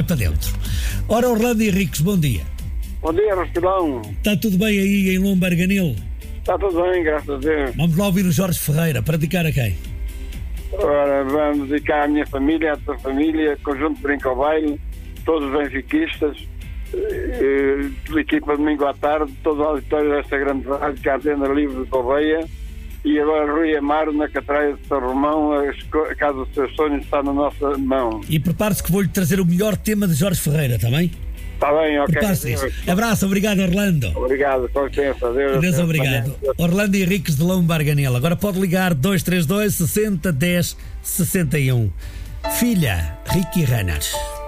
para dentro. Ora, Orlando Henriques, bom dia. Bom dia, Rastilão. Está tudo bem aí em Lombarganil? Está tudo bem, graças a Deus. Vamos lá ouvir o Jorge Ferreira, para dedicar a quem? Ora, vamos dedicar à minha família, à tua família, conjunto de Brinco ao Baile, todos os benfiquistas, toda a equipa domingo à tarde, todo o auditório desta grande rádio, Catena Livre de Correia, e agora Rui Amaro na Catraia de São Romão, a casa dos seus sonhos está na nossa mão. E prepare-se que vou-lhe trazer o melhor tema de Jorge Ferreira, está bem? Está bem, ok. Prepare-se. Abraço, obrigado, Orlando. Obrigado, com licença. Deus obrigado. Orlando Henriques de Lombarganil. Agora pode ligar 232 60 10 61. Filha, Ricky Renner.